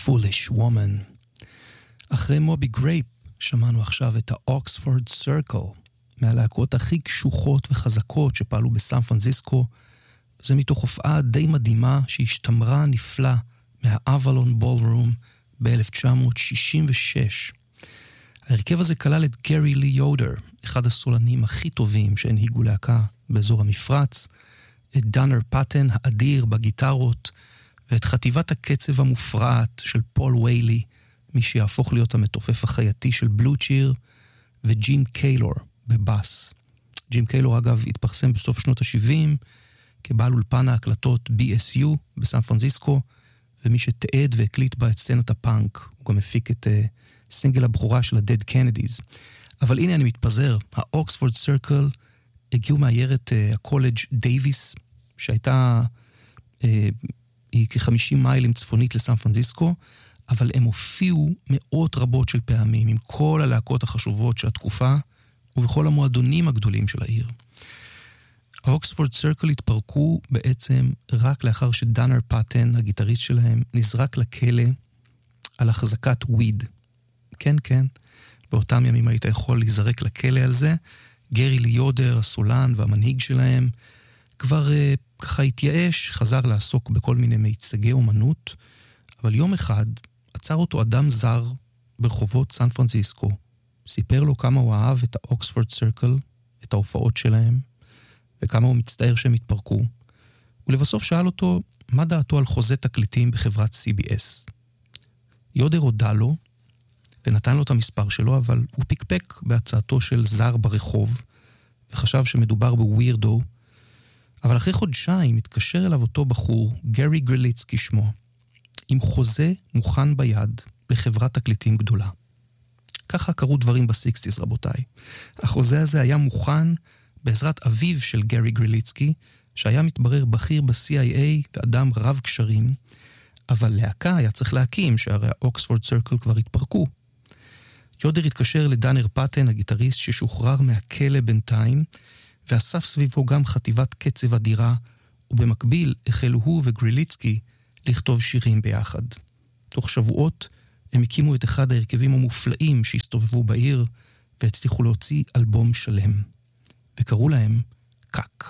Foolish Woman. אחרי מובי גרייפ שמענו עכשיו את האוקספורד סרקל, מהלהקות הכי קשוחות וחזקות שפעלו בסן פרנסיסקו, וזה מתוך הופעה די מדהימה שהשתמרה נפלא מהאבלון בולרום ב-1966. ההרכב הזה כלל את גרי לי יודר, אחד הסולנים הכי טובים שהנהיגו להקה באזור המפרץ, את דאנר פאטן האדיר בגיטרות, ואת חטיבת הקצב המופרעת של פול ויילי, מי שיהפוך להיות המתופף החייתי של בלו צ'יר, וג'ים קיילור בבאס. ג'ים קיילור אגב התפרסם בסוף שנות ה-70 כבעל אולפן ההקלטות BSU בסן פרנסיסקו, ומי שתעד והקליט בה את סצנת הפאנק. הוא גם הפיק את סינגל הבחורה של ה-Dead Kennedys. אבל הנה אני מתפזר, האוקספורד סרקל הגיעו מעיירת הקולג' דייביס, שהייתה היא כ-50 מיילים צפונית לסן פרנסיסקו, אבל הם הופיעו מאות רבות של פעמים עם כל הלהקות החשובות של התקופה, ובכל המועדונים הגדולים של העיר. האוקספורד סרקל התפרקו בעצם רק לאחר שדאנר פאטן, הגיטריסט שלהם, נזרק לכלא על החזקת וויד. כן, כן, באותם ימים היית יכול להיזרק לכלא על זה. גרי לי יודר, הסולן והמנהיג שלהם, כבר ככה התייאש, חזר לעסוק בכל מיני מיצגי אומנות, אבל יום אחד עצר אותו אדם זר ברחובות סן פרנסיסקו, סיפר לו כמה הוא אהב את האוקספורד סרקל, את ההופעות שלהם, וכמה הוא מצטער שהם התפרקו, ולבסוף שאל אותו מה דעתו על חוזה תקליטים בחברת CBS. יודר הודע לו, ונתן לו את המספר שלו, אבל הוא פיקפק בהצעתו של זר ברחוב, וחשב שמדובר בווירדו, אבל אחרי חודשיים התקשר אליו אותו בחור, גרי גריליצקי שמו, עם חוזה מוכן ביד לחברת תקליטים גדולה. ככה קרו דברים ב-60s, רבותיי. החוזה הזה היה מוכן בעזרת אביו של גרי גריליצקי, שהיה מתברר בכיר ב-CIA ואדם רב קשרים, אבל להקה היה צריך להקים, שהרי האוקספורד סרקל כבר התפרקו. יודר התקשר לדאנר פאטן, הגיטריסט ששוחרר מהכלא בינתיים, ואסף סביבו גם חטיבת קצב אדירה, ובמקביל החלו הוא וגריליצקי לכתוב שירים ביחד. תוך שבועות הם הקימו את אחד ההרכבים המופלאים שהסתובבו בעיר, והצליחו להוציא אלבום שלם. וקראו להם קק.